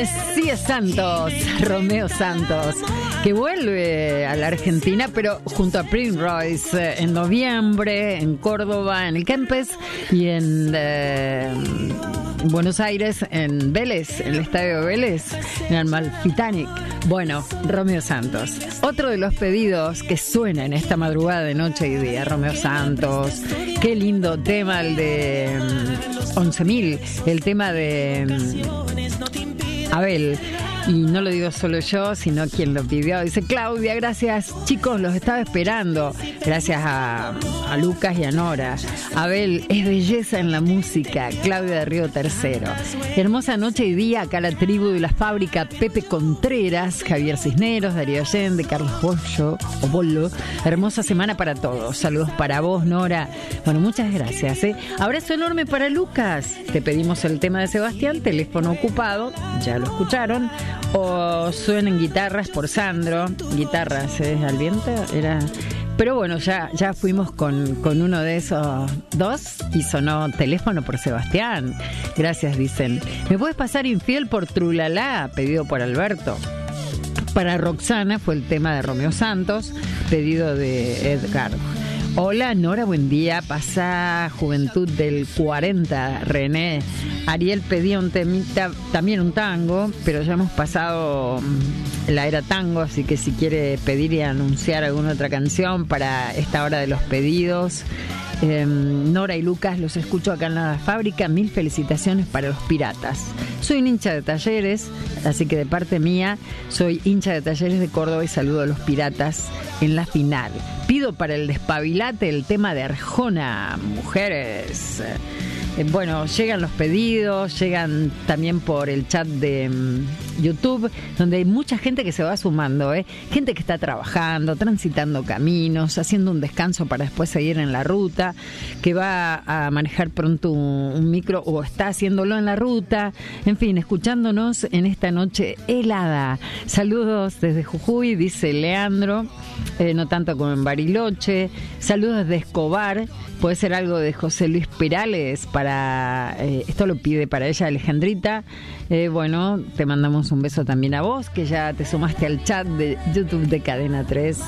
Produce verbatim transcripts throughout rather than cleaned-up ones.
Sí, es Santos, Romeo Santos, que vuelve a la Argentina, pero junto a Prince Royce eh, en noviembre, en Córdoba, en el Kempes, y en eh, Buenos Aires, en Vélez, en el estadio de Vélez, en el Amalfitanic. Bueno, Romeo Santos. Otro de los pedidos que suena en esta madrugada de noche y día, Romeo Santos. Qué lindo tema el de um, once mil, el tema de um, Abel. Y no lo digo solo yo, sino quien lo pidió. Dice Claudia, gracias chicos, los estaba esperando. Gracias a, a Lucas y a Nora. Abel, es belleza en la música. Claudia de Río Tercero. Hermosa noche y día, acá la tribu de la fábrica. Pepe Contreras, Javier Cisneros, Darío Allende, Carlos Bollo, o Bollo. Hermosa semana para todos. Saludos para vos, Nora. Bueno, muchas gracias. ¿eh? Abrazo enorme para Lucas. Te pedimos el tema de Sebastián, teléfono ocupado. Ya lo escucharon. O suenan guitarras por Sandro. Guitarras, ¿eh? Al viento era. Pero bueno, ya, ya fuimos con, con uno de esos dos y sonó teléfono por Sebastián. Gracias, dicen. ¿Me puedes pasar Infiel por Trulalá? Pedido por Alberto. Para Roxana fue el tema de Romeo Santos, pedido de Edgar. Hola Nora, buen día. Pasa Juventud del cuarenta, René. Ariel pedía un temita, también un tango, pero ya hemos pasado la era tango, así que si quiere pedir y anunciar alguna otra canción para esta hora de los pedidos. Eh, Nora y Lucas, los escucho acá en la fábrica. Mil felicitaciones para los piratas. Soy un hincha de Talleres, así que de parte mía soy hincha de Talleres de Córdoba y saludo a los piratas en la final. Pido para el despabilate el tema de Arjona, mujeres. Eh, bueno, llegan los pedidos, llegan también por el chat de um, YouTube, donde hay mucha gente que se va sumando, ¿eh? Gente que está trabajando, transitando caminos, haciendo un descanso para después seguir en la ruta, que va a manejar pronto un, un micro o está haciéndolo en la ruta, en fin, escuchándonos en esta noche helada. Saludos desde Jujuy, dice Leandro, eh, no tanto como en Bariloche. Saludos de Escobar. Puede ser algo de José Luis Perales para... Eh, esto lo pide para ella Alejandrita. Eh, bueno, te mandamos un beso también a vos, que ya te sumaste al chat de YouTube de Cadena tres.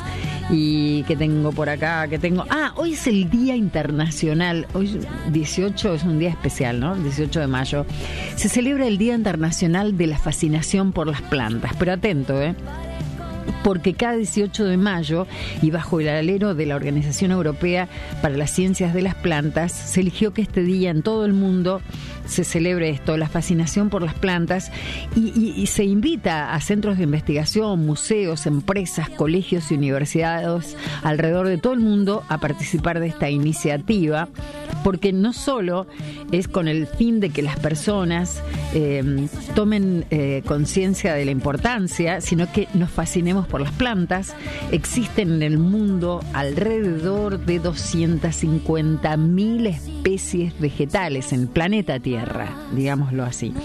Y que tengo por acá, que tengo... Ah, hoy es el Día Internacional. Hoy dieciocho es un día especial, ¿no? dieciocho de mayo. Se celebra el Día Internacional de la Fascinación por las Plantas. Pero atento, ¿eh? Porque cada dieciocho de mayo, y bajo el alero de la Organización Europea para las Ciencias de las Plantas, se eligió que este día en todo el mundo se celebre esto, la fascinación por las plantas, y, y, y se invita a centros de investigación, museos, empresas, colegios y universidades alrededor de todo el mundo a participar de esta iniciativa, porque no solo es con el fin de que las personas eh, tomen eh, conciencia de la importancia, sino que nos fascinemos por las plantas. Existen en el mundo alrededor de doscientas cincuenta mil especies vegetales en el planeta Tierra, digámoslo así.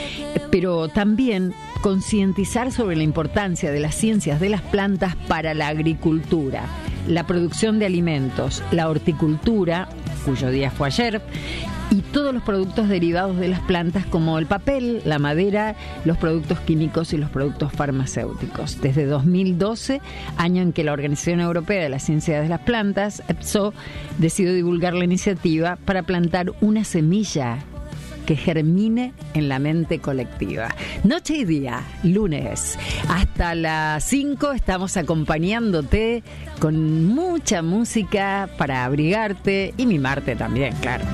Pero también concientizar sobre la importancia de las ciencias de las plantas para la agricultura, la producción de alimentos, la horticultura, cuyo día fue ayer, y todos los productos derivados de las plantas como el papel, la madera, los productos químicos y los productos farmacéuticos. Desde dos mil doce, año en que la Organización Europea de las Ciencias de las Plantas, EPSO, decidió divulgar la iniciativa para plantar una semilla que germine en la mente colectiva. Noche y día, lunes, hasta las cinco estamos acompañándote con mucha música para abrigarte y mimarte también, claro.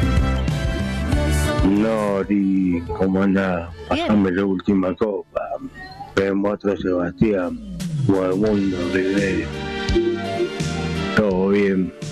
Nori, ¿cómo andás? Pasame la última copa. Vemos otro Sebastián, Mundo, Rivera. Todo bien.